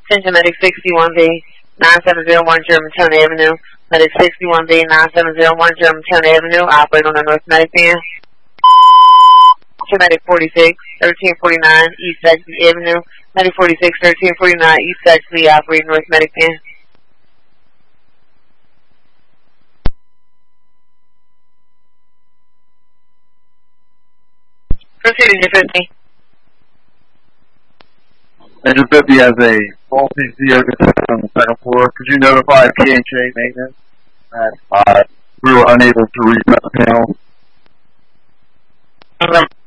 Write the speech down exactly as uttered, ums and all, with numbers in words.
Attention Medic sixty-one B, nine seven zero one Germantown Avenue. Medic sixty-one B, nine seven zero one Germantown Avenue. Operate on the North Medic band. Attention Medic forty-six, thirteen forty-nine East Bexley Avenue. Medic forty-six, thirteen forty-nine East Bexley. Operate North Medic band. Proceed to fifty. Engine fifty has a faulty C O detector on the second floor. Could you notify P H A maintenance that uh, we were unable to reset the panel? Okay.